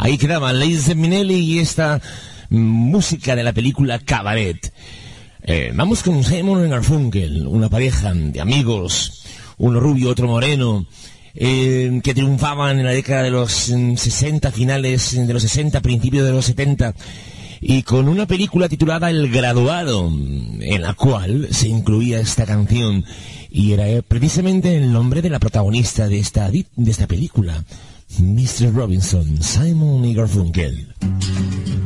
Ahí quedaba Liza Minnelli y esta música de la película Cabaret. Vamos con Simon y Garfunkel, una pareja de amigos, uno rubio, otro moreno, que triunfaban en la década de los 60, finales de los 60, principios de los 70, y con una película titulada El Graduado, en la cual se incluía esta canción, y era precisamente el nombre de la protagonista de esta película, Mr. Robinson, Simon y Garfunkel.